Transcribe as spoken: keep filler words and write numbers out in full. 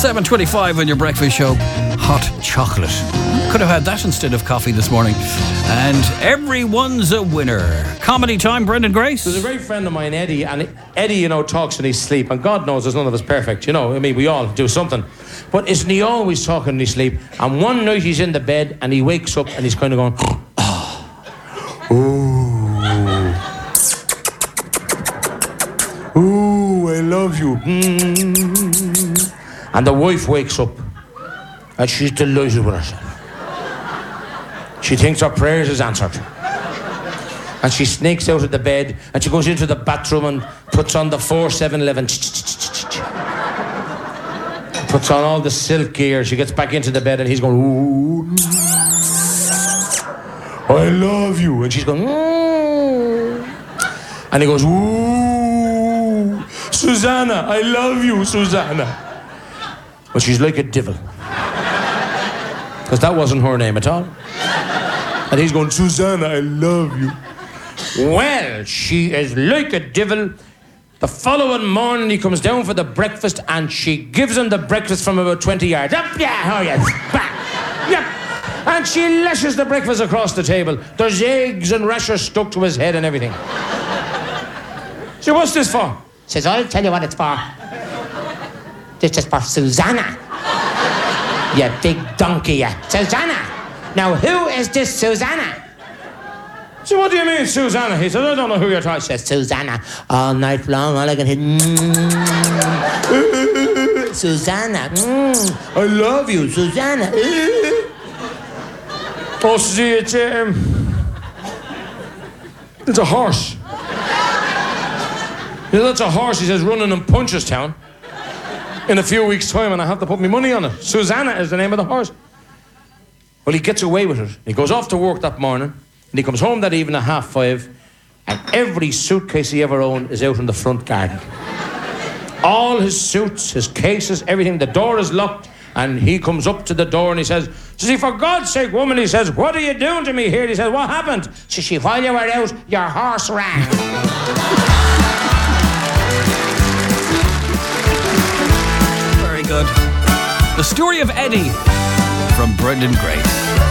seven twenty-five on your breakfast show. Hot chocolate. Could have had that instead of coffee this morning. And everyone's a winner. Comedy time, Brendan Grace. There's a great friend of mine, Eddie, and Eddie, you know, talks in his sleep, and God knows there's none of us perfect, you know. I mean, we all do something. But isn't he always talking in his sleep? And one night he's in the bed, and he wakes up, and he's kind of going, oh, ooh, ooh, I love you. Mm. And the wife wakes up, and she's delighted with herself. She thinks her prayers is answered. And she sneaks out of the bed, and she goes into the bathroom and puts on the four seven eleven. Puts on all the silk gear. She gets back into the bed, and he's going, ooh, I love you. And she's going, ooh. And he goes, ooh, Susanna, I love you, Susanna. But she's like a devil. Because that wasn't her name at all. And he's going, Susanna, I love you. Well, she is like a devil. The following morning, he comes down for the breakfast, and she gives him the breakfast from about twenty yards. Up, yeah, oh, yes, back, yep. And she lashes the breakfast across the table. There's eggs and rashers stuck to his head and everything. So what's this for? Says, I'll tell you what it's for. This is for Susanna. You big donkey, you. Susanna. Now, who is this Susanna? So what do you mean, Susanna? He said, I don't know who you're talking. She says, Susanna. All night long, all I can hear, mm, Susanna. Mm, I love you, Susanna. Oh, see, it's, um, it's a horse. You know, that's a horse, he says, running in Punchestown in a few weeks' time, and I have to put my money on it. Susanna is the name of the horse. Well, he gets away with it. He goes off to work that morning, and he comes home that evening at half five, and every suitcase he ever owned is out in the front garden. All his suits, his cases, everything. The door is locked, and he comes up to the door, and he says, says he, for God's sake, woman, he says, what are you doing to me here? He says, what happened? Says she, while you were out, your horse ran. Very good. The story of Eddie from Brendan Grace.